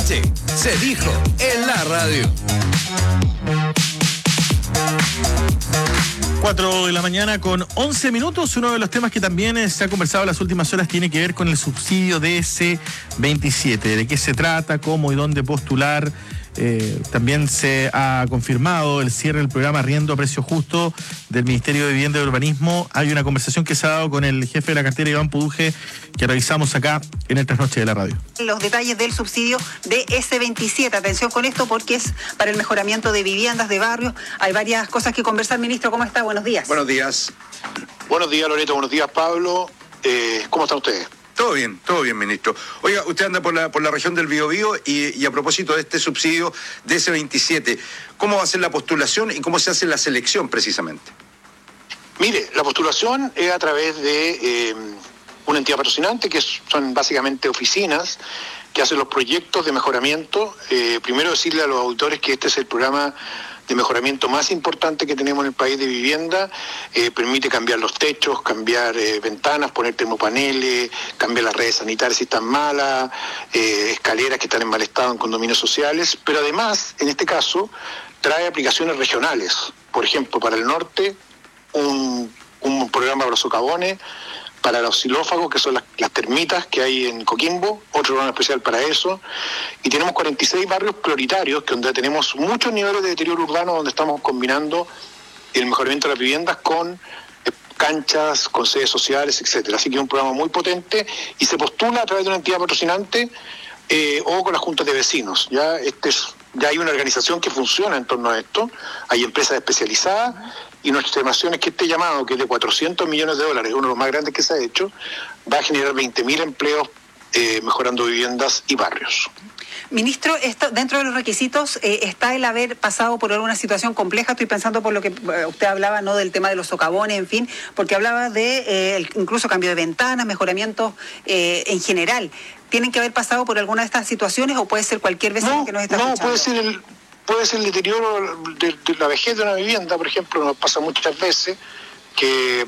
noche se dijo en la radio. 4 de la mañana con 11 minutos. Uno de los temas que también se ha conversado en las últimas horas tiene que ver con el subsidio de DS27. ¿De qué se trata? ¿Cómo y dónde postular? También se ha confirmado el cierre del programa Arriendo a Precio Justo del Ministerio de Vivienda y Urbanismo. Hay una conversación que se ha dado con el jefe de la cartera, Iván Puduje, que revisamos acá en el Trasnoche de la radio. Los detalles del subsidio de S27. Atención con esto porque es para el mejoramiento de viviendas, de barrios. Hay varias cosas que conversar. Ministro, ¿cómo está? Buenos días. Buenos días. Buenos días, Loreto. Buenos días, Pablo. ¿Cómo están ustedes? Todo bien, ministro. Oiga, usted anda por la región del Biobío y a propósito de este subsidio de S27, ¿cómo va a ser la postulación y cómo se hace la selección precisamente? Mire, la postulación es a través de una entidad patrocinante, que son básicamente oficinas que hacen los proyectos de mejoramiento. Primero decirle a los auditores que este es el programa de mejoramiento más importante que tenemos en el país de vivienda. Permite cambiar los techos, cambiar ventanas, poner termopaneles, cambiar las redes sanitarias si están malas, escaleras que están en mal estado en condominios sociales, pero además, en este caso, trae aplicaciones regionales. Por ejemplo, para el norte, un programa para los socavones, para los xilófagos, que son las termitas que hay en Coquimbo, otro programa especial para eso, y tenemos 46 barrios prioritarios, donde tenemos muchos niveles de deterioro urbano, donde estamos combinando el mejoramiento de las viviendas con canchas, con sedes sociales, etcétera. Así que es un programa muy potente y se postula a través de una entidad patrocinante o con las juntas de vecinos. Ya hay una organización que funciona en torno a esto, hay empresas especializadas, y nuestra estimación es que este llamado, que es de $400 millones, uno de los más grandes que se ha hecho, va a generar 20.000 empleos mejorando viviendas y barrios. Ministro, esto, dentro de los requisitos está el haber pasado por alguna situación compleja. Estoy pensando por lo que usted hablaba, ¿no?, del tema de los socavones, en fin, porque hablaba de incluso cambio de ventanas, mejoramientos en general. ¿Tienen que haber pasado por alguna de estas situaciones o puede ser cualquier vecino que nos está escuchando? No, puede ser el deterioro de la vejez de una vivienda, por ejemplo. Nos pasa muchas veces que